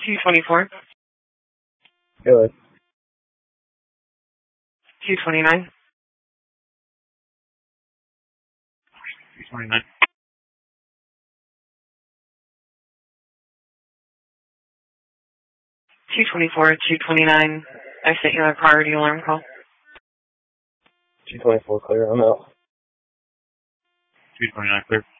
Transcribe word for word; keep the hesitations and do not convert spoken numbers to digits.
two twenty-four. Good. two twenty-nine. two twenty-nine. two twenty-four, two twenty-nine. I sent you a priority alarm call. two twenty-four clear. I'm out. two twenty-nine clear.